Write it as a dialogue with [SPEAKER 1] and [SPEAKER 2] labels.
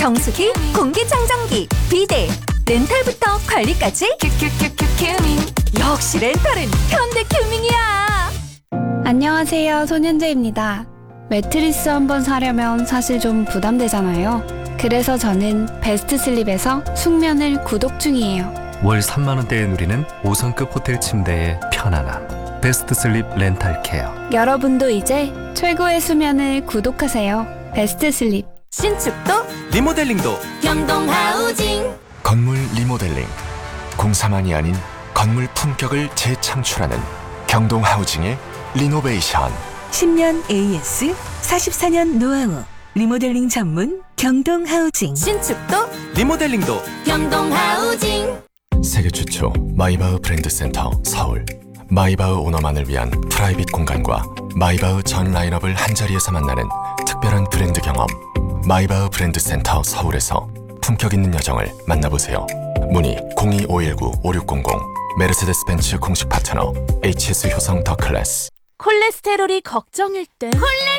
[SPEAKER 1] 정수기, 공기청정기, 비데, 렌탈부터 관리까지 큐큐큐큐 큐밍. 역시 렌탈은 현대 큐밍이야.
[SPEAKER 2] 안녕하세요, 손현재입니다. 매트리스 한번 사려면 사실 좀 부담되잖아요. 그래서 저는 베스트슬립에서 숙면을 구독 중이에요.
[SPEAKER 3] 월 3만 원대에 누리는 5성급 호텔 침대의 편안함. 베스트슬립 렌탈케어.
[SPEAKER 2] 여러분도 이제 최고의 수면을 구독하세요. 베스트슬립.
[SPEAKER 1] 신축도
[SPEAKER 4] 리모델링도
[SPEAKER 1] 경동하우징.
[SPEAKER 5] 건물 리모델링, 공사만이 아닌 건물 품격을 재창출하는 경동하우징의 리노베이션.
[SPEAKER 6] 10년 AS, 44년 노하우, 리모델링 전문 경동하우징.
[SPEAKER 1] 신축도
[SPEAKER 4] 리모델링도
[SPEAKER 1] 경동하우징.
[SPEAKER 5] 세계 최초 마이바흐 브랜드 센터 서울. 마이바흐 오너만을 위한 프라이빗 공간과 마이바흐 전 라인업을 한자리에서 만나는 특별한 브랜드 경험. 마이바흐 브랜드 센터 서울에서 품격 있는 여정을 만나보세요. 문의 02-519-5600. 메르세데스 벤츠 공식 파트너 HS 효성 더 클래스.
[SPEAKER 7] 콜레스테롤이 걱정일 때